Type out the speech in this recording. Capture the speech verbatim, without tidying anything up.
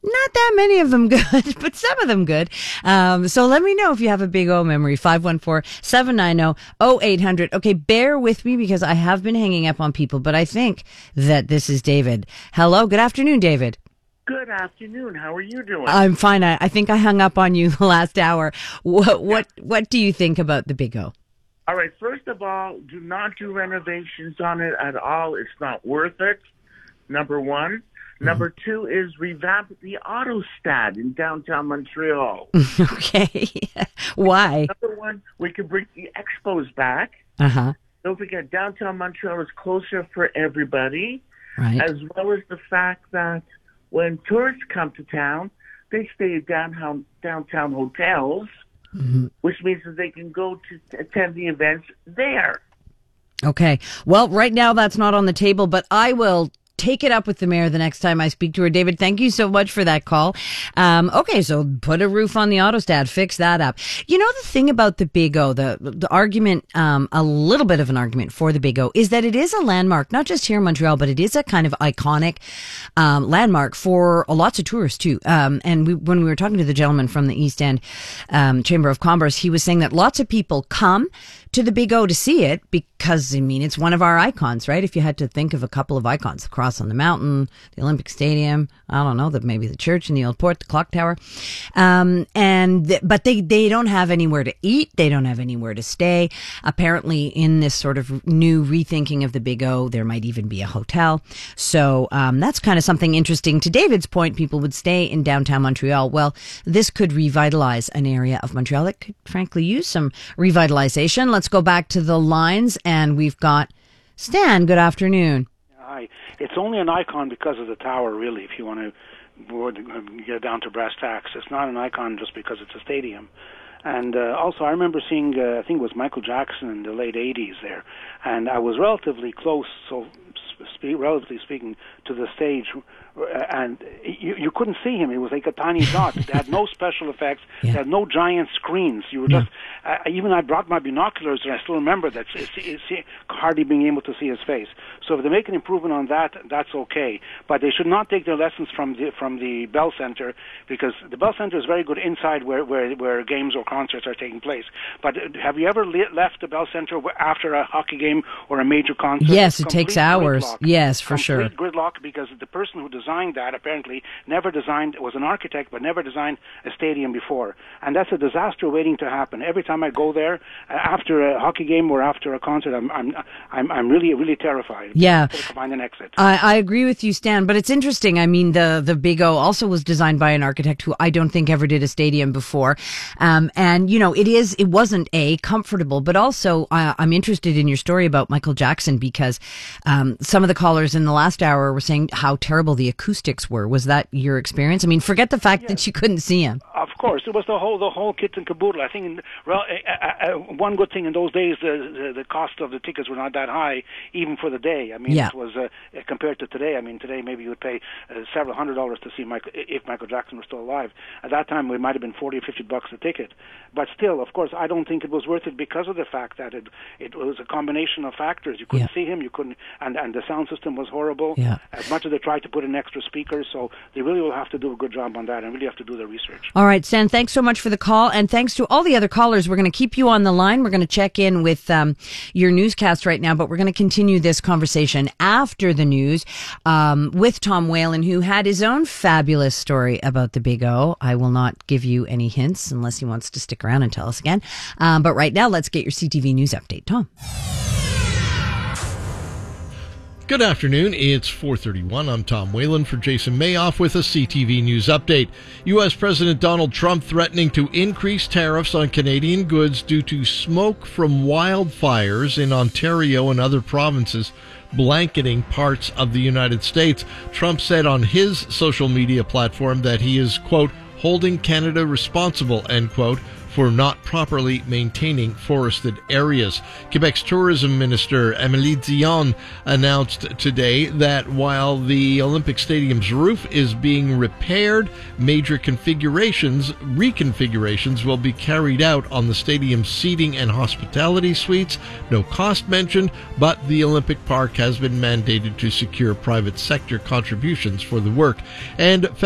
not that many of them good, but some of them good. Um, so let me know if you have a Big O memory. five one four, seven nine zero, zero eight hundred. Okay, bear with me because I have been hanging up on people, but I think that this is David. Hello, good afternoon, David. Good afternoon. How are you doing? I'm fine. I, I think I hung up on you the last hour. What what what do you think about the Big O? All right. First of all, do not do renovations on it at all. It's not worth it. Number one. Mm-hmm. Number two is revamp the Autostad in downtown Montreal. Okay. Why? Number one, we can bring the expos back. Uh-huh. Don't forget, downtown Montreal is closer for everybody. Right. As well as the fact that when tourists come to town, they stay at downtown, downtown hotels, mm-hmm. which means that they can go to attend the events there. Okay. Well, right now that's not on the table, but I will take it up with the mayor the next time I speak to her. David, thank you so much for that call. Um, okay, so put a roof on the Autostad, fix that up. You know, the thing about the Big O, the, the argument, um, a little bit of an argument for the Big O is that it is a landmark, not just here in Montreal, but it is a kind of iconic um, landmark for lots of tourists too. Um, and we, when we were talking to the gentleman from the East End um, Chamber of Commerce, he was saying that lots of people come to the Big O to see it because, I mean, it's one of our icons, right? If you had to think of a couple of icons, the Cross on the Mountain, the Olympic Stadium, I don't know, that maybe the church in the Old Port, the clock tower. Um, and, th- but they, they don't have anywhere to eat. They don't have anywhere to stay. Apparently in this sort of new rethinking of the Big O, there might even be a hotel. So, um, that's kind of something interesting. To David's point, people would stay in downtown Montreal. Well, this could revitalize an area of Montreal that could frankly use some revitalization. Let's go back to the lines, and we've got Stan. Good afternoon. Hi. It's only an icon because of the tower, really, if you want to get down to brass tacks. It's not an icon just because it's a stadium. And uh, also, I remember seeing, uh, I think it was Michael Jackson in the late eighties there, and I was relatively close, so spe- relatively speaking, to the stage, and you, you couldn't see him. It was like a tiny dot. They had no special effects. Yeah. They had no giant screens. You were just, yeah. uh, even I brought my binoculars, and I still remember that, it's, it's, it's hardly being able to see his face. So if they make an improvement on that, that's okay. But they should not take their lessons from the from the Bell Center, because the Bell Center is very good inside where, where, where games or concerts are taking place. But have you ever le- left the Bell Center after a hockey game or a major concert? Yes, it takes hours. Gridlock. Yes, for Complete sure. Gridlock, because the person who designed that apparently never designed, was an architect, but never designed a stadium before. And that's a disaster waiting to happen. Every time I go there, uh, after a hockey game or after a concert, I'm I'm I'm, I'm really, really terrified. Yeah. To find an exit. I, I agree with you, Stan, but it's interesting. I mean, the, the Big O also was designed by an architect who I don't think ever did a stadium before. Um, and, you know, it is, it wasn't A, comfortable, but also uh, I'm interested in your story about Michael Jackson because um, some of the callers in the last hour were saying how terrible the acoustics were. Was that your experience? I mean, forget the fact yes. that you couldn't see him. Of course, it was the whole the whole kit and caboodle. I think in, well, uh, uh, one good thing in those days, the, the the cost of the tickets were not that high, even for the day. I mean, yeah. it was uh, compared to today. I mean, today maybe you would pay uh, several hundred dollars to see Michael if Michael Jackson were still alive. At that time, it might have been forty or fifty bucks a ticket. But still, of course, I don't think it was worth it because of the fact that it it was a combination of factors. You couldn't yeah. see him, you couldn't, and and the sound system was horrible. Yeah. As much as they tried to put in extra speakers, so they really will have to do a good job on that and really have to do their research. All right, Stan, thanks so much for the call, and thanks to all the other callers. We're going to keep you on the line. We're going to check in with um, your newscast right now, but we're going to continue this conversation after the news um, with Tom Whalen, who had his own fabulous story about the Big O. I will not give you any hints unless he wants to stick around and tell us again. Um, but right now, let's get your C T V News update. Tom. Good afternoon. It's four thirty-one. I'm Tom Whalen for Jason Mayoff with a C T V News update. U S. President Donald Trump threatening to increase tariffs on Canadian goods due to smoke from wildfires in Ontario and other provinces blanketing parts of the United States. Trump said on his social media platform that he is, quote, holding Canada responsible, end quote, for not properly maintaining forested areas. Quebec's tourism minister, Amélie Dion, announced today that while the Olympic Stadium's roof is being repaired, major configurations, reconfigurations will be carried out on the stadium's seating and hospitality suites. No cost mentioned, but the Olympic Park has been mandated to secure private sector contributions for the work. And